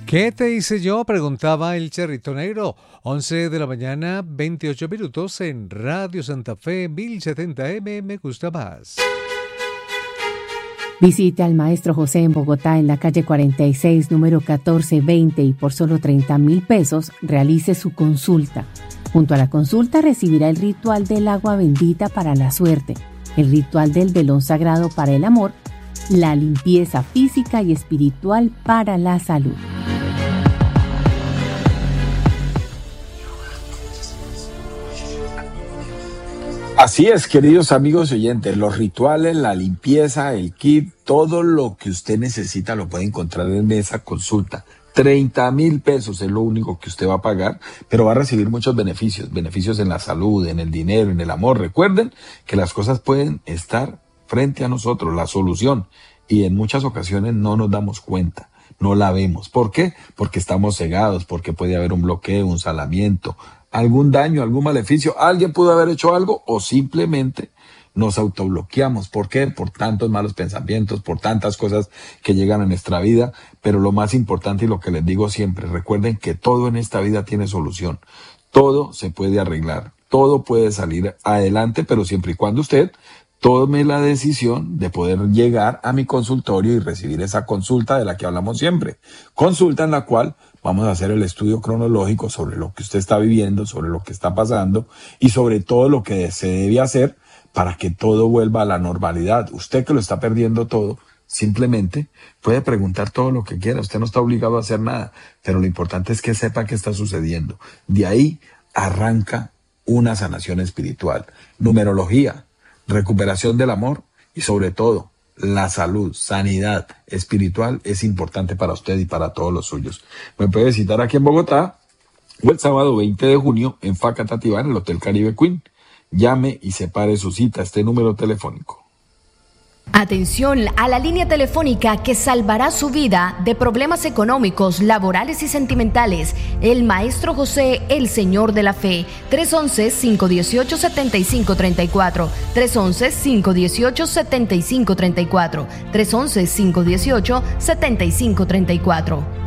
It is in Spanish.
¿Qué te hice yo? Preguntaba el Charrito Negro. 11 de la mañana, 28 minutos en Radio Santa Fe 1070M. Me gusta más. Visite al Maestro José en Bogotá, en la calle 46, número 1420, y por solo 30.000 pesos realice su consulta. Junto a la consulta recibirá el ritual del agua bendita para la suerte, el ritual del velón sagrado para el amor, la limpieza física y espiritual para la salud. Así es, queridos amigos oyentes, los rituales, la limpieza, el kit, todo lo que usted necesita lo puede encontrar en esa consulta. 30.000 pesos es lo único que usted va a pagar, pero va a recibir muchos beneficios en la salud, en el dinero, en el amor. Recuerden que las cosas pueden estar frente a nosotros, la solución, y en muchas ocasiones no nos damos cuenta, no la vemos. ¿Por qué? Porque estamos cegados, porque puede haber un bloqueo, un salamiento, algún daño, algún maleficio, alguien pudo haber hecho algo o simplemente nos autobloqueamos. ¿Por qué? Por tantos malos pensamientos, por tantas cosas que llegan a nuestra vida. Pero lo más importante y lo que les digo siempre, recuerden que todo en esta vida tiene solución. Todo se puede arreglar, todo puede salir adelante, pero siempre y cuando usted tome la decisión de poder llegar a mi consultorio y recibir esa consulta de la que hablamos siempre. Consulta en la cual vamos a hacer el estudio cronológico sobre lo que usted está viviendo, sobre lo que está pasando y sobre todo lo que se debe hacer para que todo vuelva a la normalidad. Usted que lo está perdiendo todo, simplemente puede preguntar todo lo que quiera. Usted no está obligado a hacer nada, pero lo importante es que sepa qué está sucediendo. De ahí arranca una sanación espiritual, numerología, recuperación del amor y sobre todo la salud, sanidad espiritual es importante para usted y para todos los suyos. Me puede visitar aquí en Bogotá o el sábado 20 de junio en Facatativá, en el Hotel Caribe Queen. Llame y separe su cita a este número telefónico. Atención a la línea telefónica que salvará su vida de problemas económicos, laborales y sentimentales. El Maestro José, el Señor de la Fe. 311-518-7534. 311-518-7534. 311-518-7534.